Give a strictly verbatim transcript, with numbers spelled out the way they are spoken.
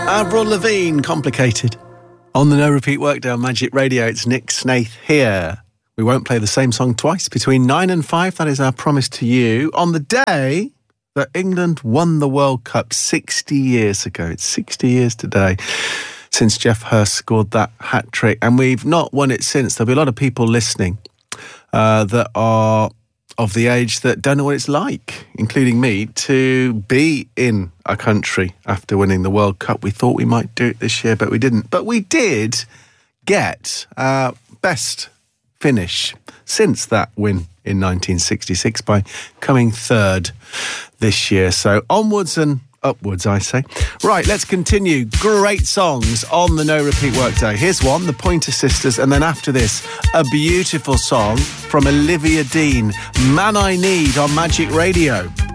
Avril Lavigne, Complicated. On the No Repeat Workday on Magic Radio, it's Nick Snaith here. We won't play the same song twice. Between nine and five, that is our promise to you. On the day that England won the World Cup sixty years ago. It's sixty years today since Geoff Hurst scored that hat-trick. And we've not won it since. There'll be a lot of people listening uh, that are of the age that don't know what it's like, including me, to be in a country after winning the World Cup. We thought we might do it this year, but we didn't. But we did get our best finish since that win in nineteen sixty-six by coming third this year. So onwards and upwards, I say. Right, let's continue. Great songs on the No Repeat Workday. Here's one, the Pointer Sisters, and then after this, a beautiful song from Olivia Dean, Man I Need, on Magic Radio.